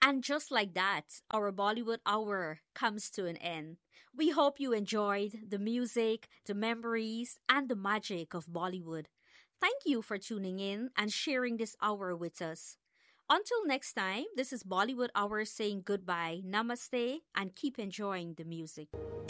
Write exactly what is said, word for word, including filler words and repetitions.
And just like that, our Bollywood hour comes to an end. We hope you enjoyed the music, the memories, and the magic of Bollywood. Thank you for tuning in and sharing this hour with us. Until next time, this is Bollywood Hour saying goodbye, namaste, and keep enjoying the music.